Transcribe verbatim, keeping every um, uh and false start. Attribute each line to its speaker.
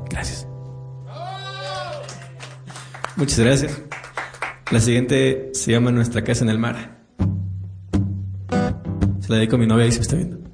Speaker 1: Gracias. Muchas gracias. La siguiente se llama Nuestra casa en el mar. Se la dedico a mi novia y se me está viendo.